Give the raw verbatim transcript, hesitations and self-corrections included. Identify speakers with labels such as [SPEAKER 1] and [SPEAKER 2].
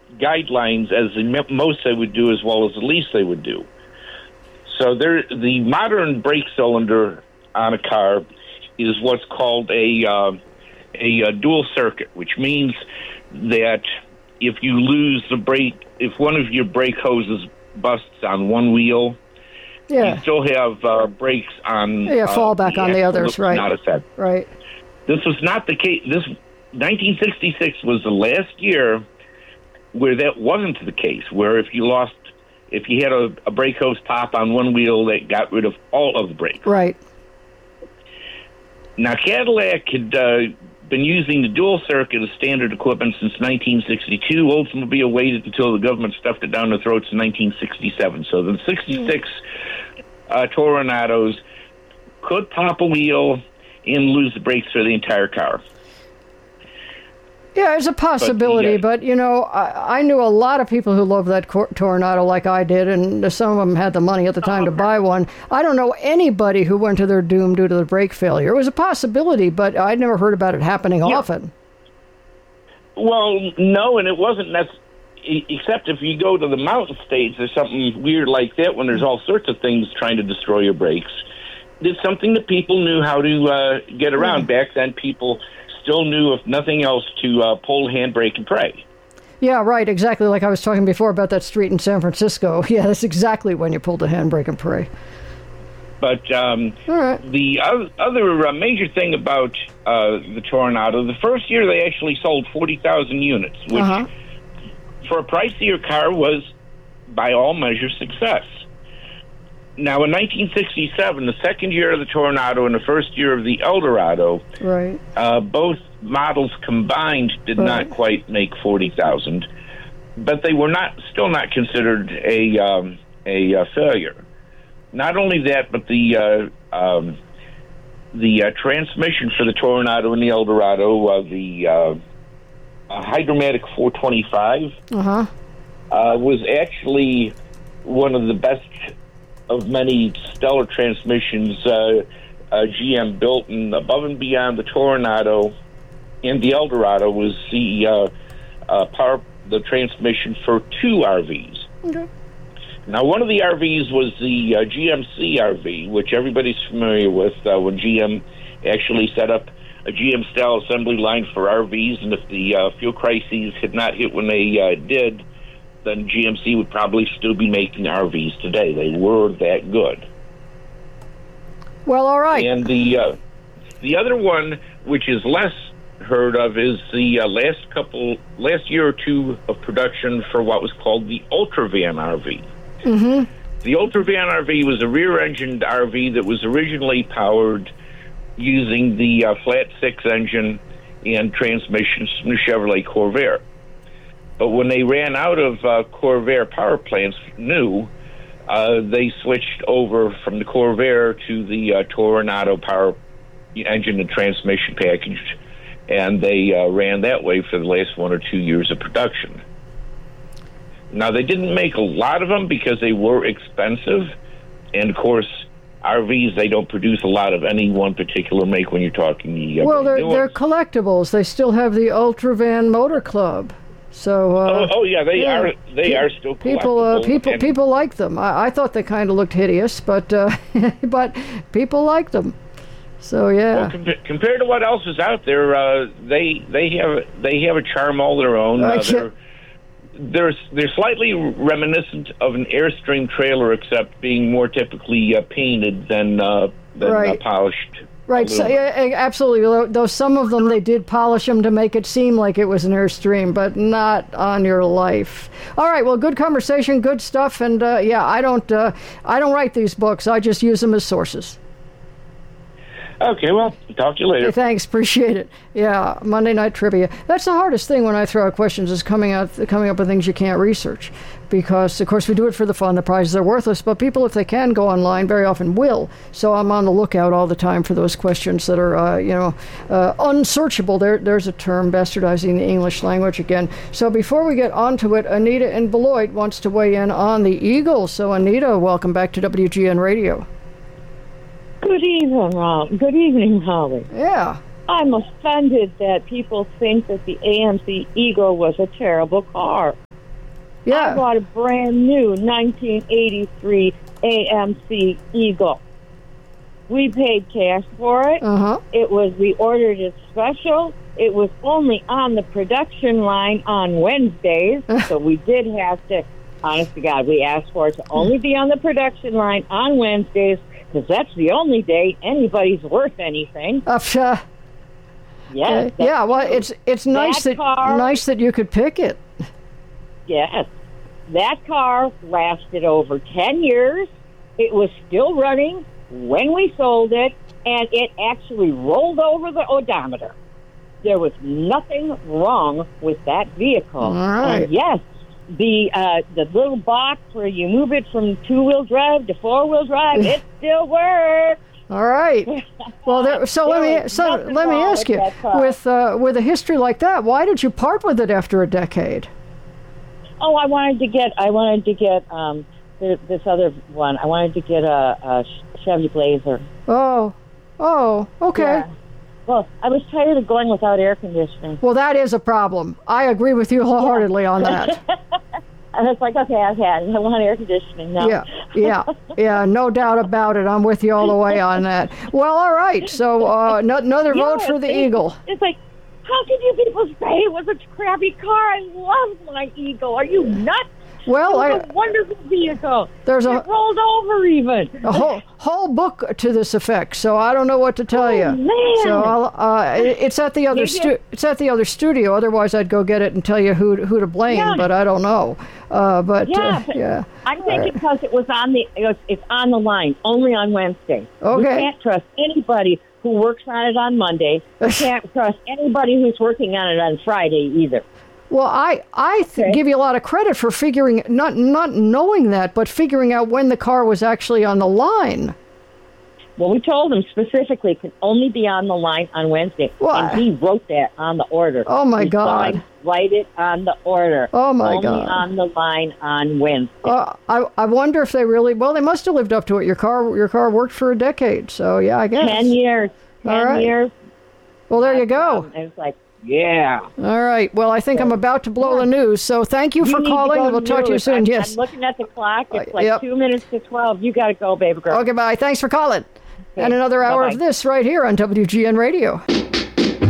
[SPEAKER 1] guidelines as the most they would do as well as the least they would do. So there, the modern brake cylinder on a car is what's called a, uh, a a dual circuit, which means that if you lose the brake, if one of your brake hoses busts on one wheel,
[SPEAKER 2] yeah.
[SPEAKER 1] you still have uh, brakes on
[SPEAKER 2] yeah, fallback
[SPEAKER 1] uh,
[SPEAKER 2] on the others, right?
[SPEAKER 1] Not affected.
[SPEAKER 2] Right.
[SPEAKER 1] This was not the case. This nineteen sixty-six was the last year where that wasn't the case. Where if you lost, if you had a, a brake hose pop on one wheel, that got rid of all of the brakes.
[SPEAKER 2] Right.
[SPEAKER 1] Now Cadillac had uh, been using the dual circuit as standard equipment since nineteen sixty-two. Oldsmobile waited until the government stuffed it down their throats in nineteen sixty-seven. So the sixty-six uh, Toronados could pop a wheel and lose the brakes for the entire car.
[SPEAKER 2] Yeah, it's a possibility, but,
[SPEAKER 1] but
[SPEAKER 2] you know, I, I knew a lot of people who loved that cor- Toronado like I did, and some of them had the money at the time to buy one. I don't know anybody who went to their doom due to the brake failure. It was a possibility, but I'd never heard about it happening
[SPEAKER 1] yeah.
[SPEAKER 2] often.
[SPEAKER 1] Well, no, and it wasn't necessarily, except if you go to the mountain states, there's something weird like that when there's all sorts of things trying to destroy your brakes. It's something that people knew how to uh, get around. Yeah. Back then, people still knew, if nothing else, to uh, pull the handbrake and pray.
[SPEAKER 2] Yeah, right, exactly like I was talking before about that street in San Francisco. Yeah, that's exactly when you pulled the handbrake and pray.
[SPEAKER 1] But um,
[SPEAKER 2] All right.
[SPEAKER 1] the other uh, major thing about uh, the Toronado, the first year they actually sold forty thousand units, which
[SPEAKER 2] uh-huh.
[SPEAKER 1] for a pricier car was, by all measures, success. Now, in nineteen sixty-seven, the second year of the Toronado and the first year of the Eldorado,
[SPEAKER 2] right.
[SPEAKER 1] uh, both models combined did
[SPEAKER 2] right.
[SPEAKER 1] not quite make forty thousand, but they were not still not considered a um, a uh, failure. Not only that, but the uh, um, the uh, transmission for the Toronado and the Eldorado, uh, the uh, uh, Hydromatic four twenty-five,
[SPEAKER 2] uh-huh.
[SPEAKER 1] uh, was actually one of the best of many stellar transmissions uh, uh, G M built, and above and beyond the Toronado and the Eldorado was the uh, uh, power, the transmission for two R Vs.
[SPEAKER 2] Okay.
[SPEAKER 1] Now, one of the R Vs was the uh, G M C R V, which everybody's familiar with, uh, when G M actually set up a G M-style assembly line for R Vs, and if the uh, fuel crises had not hit when they uh, did, then G M C would probably still be making R Vs today. They were that good.
[SPEAKER 2] Well, all right.
[SPEAKER 1] And the uh, the other one, which is less heard of, is the uh, last couple, last year or two of production for what was called the Ultravan R V.
[SPEAKER 2] Mm-hmm.
[SPEAKER 1] The Ultravan R V was a rear-engined R V that was originally powered using the uh, flat six engine and transmissions from the Chevrolet Corvair. But when they ran out of uh, Corvair power plants new, uh, they switched over from the Corvair to the uh, Toronado power engine and transmission package, and they uh, ran that way for the last one or two years of production. Now, they didn't make a lot of them because they were expensive, and of course, R Vs, they don't produce a lot of any one particular make when you're talking the uh,
[SPEAKER 2] well, they're,
[SPEAKER 1] new
[SPEAKER 2] they're
[SPEAKER 1] ones.
[SPEAKER 2] collectibles. They still have the Ultravan Motor Club. So, uh,
[SPEAKER 1] oh, oh yeah, they
[SPEAKER 2] yeah.
[SPEAKER 1] are. They are still
[SPEAKER 2] people. Uh, people,
[SPEAKER 1] and,
[SPEAKER 2] people like them. I, I thought they kind of looked hideous, but uh, but people like them. So yeah.
[SPEAKER 1] Well, com- compared to what else is out there, uh, they they have they have a charm all their own. Uh, they're, they're they're slightly reminiscent of an Airstream trailer, except being more typically uh, painted than uh, than
[SPEAKER 2] right.
[SPEAKER 1] uh, polished.
[SPEAKER 2] Right, so, yeah, absolutely. Though some of them, they did polish them to make it seem like it was an Airstream, but not on your life. All right, well, good conversation, good stuff, and uh, yeah, I don't, uh, I don't write these books. I just use them as sources.
[SPEAKER 1] Okay, well, talk to you later.
[SPEAKER 2] Hey, thanks, appreciate it. Yeah, Monday Night Trivia. That's the hardest thing when I throw out questions, is coming out, coming up with things you can't research. Because, of course, we do it for the fun. The prizes are worthless, but people, if they can go online, very often will. So I'm on the lookout all the time for those questions that are, uh, you know, uh, unsearchable. There, there's a term, bastardizing the English language again. So before we get onto it, Anita in Beloit wants to weigh in on the Eagles. So, Anita, welcome back to W G N Radio.
[SPEAKER 3] Good evening, Rob. Good evening, Holly.
[SPEAKER 2] Yeah.
[SPEAKER 3] I'm offended that people think that the A M C Eagle was a terrible car.
[SPEAKER 2] Yeah.
[SPEAKER 3] I bought a brand new nineteen eighty-three A M C Eagle. We paid cash for it.
[SPEAKER 2] Uh-huh.
[SPEAKER 3] It was, we ordered it special. It was only on the production line on Wednesdays, so we did have to, honest to God, we asked for it to only be on the production line on Wednesdays, because that's the only day anybody's worth anything.
[SPEAKER 2] Uh, uh,
[SPEAKER 3] Yes.
[SPEAKER 2] uh, yeah, well, it's it's nice
[SPEAKER 3] That
[SPEAKER 2] that
[SPEAKER 3] car-
[SPEAKER 2] nice that you could pick it.
[SPEAKER 3] Yes. That car lasted over ten years. It was still running when we sold it, and it actually rolled over the odometer. There was nothing wrong with that vehicle.
[SPEAKER 2] All right.
[SPEAKER 3] And yes, the uh, the little box where you move it from two-wheel drive to four-wheel drive, it still works.
[SPEAKER 2] All right. Well, there, so let
[SPEAKER 3] There
[SPEAKER 2] me
[SPEAKER 3] was
[SPEAKER 2] so
[SPEAKER 3] nothing
[SPEAKER 2] let me
[SPEAKER 3] wrong
[SPEAKER 2] ask
[SPEAKER 3] with
[SPEAKER 2] you,
[SPEAKER 3] that car.
[SPEAKER 2] with uh, with a history like that, why did you part with it after a decade?
[SPEAKER 3] Oh, I wanted to get, I wanted to get um, th- this other one. I wanted to get a, a Chevy Blazer.
[SPEAKER 2] Oh, oh, okay.
[SPEAKER 3] Yeah. Well, I was tired of going without air conditioning.
[SPEAKER 2] Well, that is a problem. I agree with you wholeheartedly on that.
[SPEAKER 3] I was like, okay, I've had it. I want air conditioning now.
[SPEAKER 2] Yeah, yeah, yeah, no doubt about it. I'm with you all the way on that. Well, all right. So uh, no, another
[SPEAKER 3] Yeah,
[SPEAKER 2] vote for the
[SPEAKER 3] it's-
[SPEAKER 2] Eagle.
[SPEAKER 3] It's like, how can you people say it was a crappy car? I love my Eagle. Are you nuts?
[SPEAKER 2] Well,
[SPEAKER 3] It
[SPEAKER 2] I,
[SPEAKER 3] was a wonderful vehicle.
[SPEAKER 2] There's
[SPEAKER 3] it
[SPEAKER 2] a-
[SPEAKER 3] rolled over even.
[SPEAKER 2] a whole whole book to this effect. So I don't know what to tell
[SPEAKER 3] Oh,
[SPEAKER 2] you.
[SPEAKER 3] man.
[SPEAKER 2] So I'll, uh, it- it's at the other
[SPEAKER 3] Maybe
[SPEAKER 2] stu- it's at the other studio. Otherwise, I'd go get it and tell you who who to blame.
[SPEAKER 3] Yeah.
[SPEAKER 2] But I don't know. Uh, but
[SPEAKER 3] Yeah,
[SPEAKER 2] uh,
[SPEAKER 3] but
[SPEAKER 2] yeah.
[SPEAKER 3] I'm thinking because it was on the it was, it's on the line only on Wednesday. We
[SPEAKER 2] Okay.
[SPEAKER 3] can't trust anybody who works on it on Monday. We can't trust anybody who's working on it on Friday either.
[SPEAKER 2] Well, I I th-
[SPEAKER 3] Okay.
[SPEAKER 2] give you a lot of credit for figuring not not knowing that, but figuring out when the car was actually on the line.
[SPEAKER 3] Well, we told him specifically it could only be on the line on Wednesday,
[SPEAKER 2] Why?
[SPEAKER 3] and he wrote that on the order.
[SPEAKER 2] Oh, my
[SPEAKER 3] He
[SPEAKER 2] God.
[SPEAKER 3] signed, Write it on the order.
[SPEAKER 2] Oh, my
[SPEAKER 3] only
[SPEAKER 2] God.
[SPEAKER 3] on the line on Wednesday.
[SPEAKER 2] Uh, I I wonder if they really well they must have lived up to it. Your car your car worked for a decade, so yeah, I guess.
[SPEAKER 3] Ten years. Ten
[SPEAKER 2] All right.
[SPEAKER 3] years.
[SPEAKER 2] Well, there you go.
[SPEAKER 3] Um, it was like, yeah.
[SPEAKER 2] All right. Well, I think I'm about to blow the news. So thank you for
[SPEAKER 3] You need to
[SPEAKER 2] calling.
[SPEAKER 3] go
[SPEAKER 2] We'll talk to you
[SPEAKER 3] news.
[SPEAKER 2] soon.
[SPEAKER 3] I'm,
[SPEAKER 2] Yes.
[SPEAKER 3] I'm looking at the clock. It's
[SPEAKER 2] Uh,
[SPEAKER 3] like
[SPEAKER 2] yep.
[SPEAKER 3] two minutes to twelve. You got to go, baby girl.
[SPEAKER 2] Okay. Bye. Thanks for calling. And another hour
[SPEAKER 3] Bye-bye.
[SPEAKER 2] of this right here on W G N Radio.